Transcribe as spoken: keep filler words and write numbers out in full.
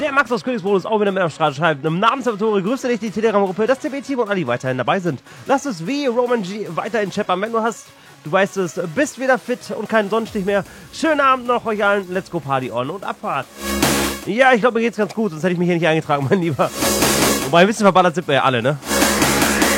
Der Max aus Königsbrodus auch wieder mit am Start schreibt. Im Namen der Tore grüße dich die Telegram-Gruppe, das T B-Team und alle, die weiterhin dabei sind. Lass es wie Roman G weiterhin chappern, wenn du hast. Du weißt es, bist wieder fit und kein Sonnenstich mehr. Schönen Abend noch euch allen. Let's go Party on und Abfahrt. Ja, ich glaube, mir geht's ganz gut, sonst hätte ich mich hier nicht eingetragen, mein Lieber. Wobei ein bisschen verballert sind wir ja alle, ne?